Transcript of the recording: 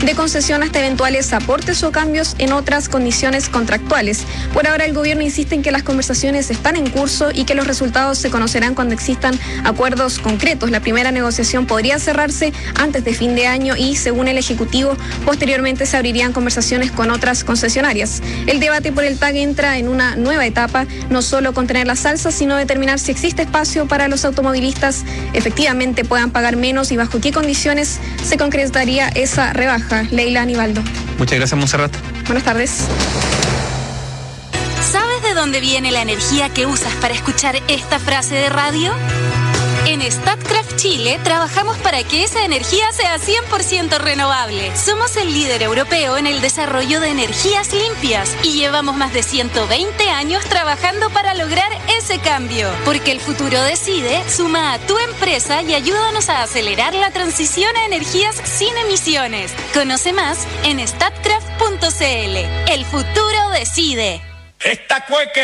de concesión hasta eventuales aportes o cambios en otras condiciones contractuales. Por ahora, el gobierno insiste en que las conversaciones están en curso y que los resultados se conocerán cuando existan acuerdos concretos. La primera negociación podría cerrarse antes de fin de año y, según el Ejecutivo, posteriormente se abrirían conversaciones con otras concesionarias. El debate por el TAG entra en una nueva etapa, no solo contener las alzas, sino determinar si existe espacio para los automovilistas efectivamente puedan pagar menos y bajo qué condiciones se concretaría esa rebaja. Leila Aníbaldo. Muchas gracias, Montserrat. Buenas tardes. ¿Sabes de dónde viene la energía que usas para escuchar esta frase de radio? En Statkraft Chile trabajamos para que esa energía sea 100% renovable. Somos el líder europeo en el desarrollo de energías limpias y llevamos más de 120 años trabajando para lograr ese cambio. Porque el futuro decide, suma a tu empresa y ayúdanos a acelerar la transición a energías sin emisiones. Conoce más en statkraft.cl. El futuro decide. Esta cueca